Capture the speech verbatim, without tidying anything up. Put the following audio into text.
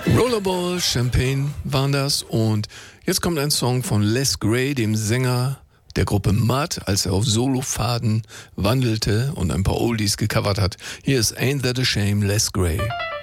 Rollerball, Champagne waren das und jetzt kommt ein Song von Les Gray, dem Sänger der Gruppe Mud, als er auf Solofaden wandelte und ein paar Oldies gecovert hat. Hier ist Ain't That a Shame, Les Gray.